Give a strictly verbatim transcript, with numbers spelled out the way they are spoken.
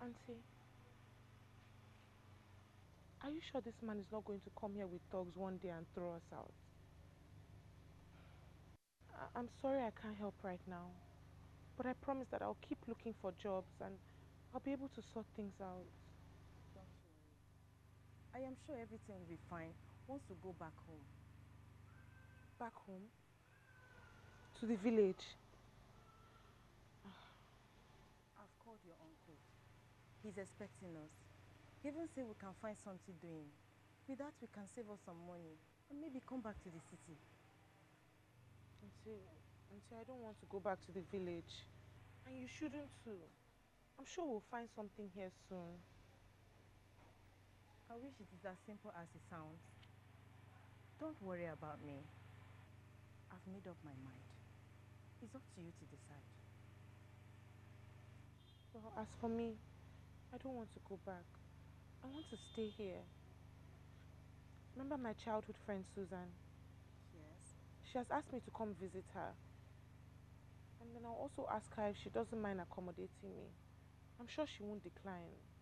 Auntie, are you sure this man is not going to come here with thugs one day and throw us out? I I'm sorry I can't help right now, but I promise that I'll keep looking for jobs and I'll be able to sort things out. Don't worry. I am sure everything will be fine once we go back home. Back home? To the village? I've called your uncle. He's expecting us. He even said we can find something doing. With that, we can save us some money and maybe come back to the city. Auntie, Auntie, I don't want to go back to the village. And you shouldn't too. I'm sure we'll find something here soon. I wish it is as simple as it sounds. Don't worry about me. I've made up my mind. It's up to you to decide. Well, as for me, I don't want to go back. I want to stay here. Remember my childhood friend Susan? Yes. She has asked me to come visit her. And then I'll also ask her if she doesn't mind accommodating me. I'm sure she won't decline.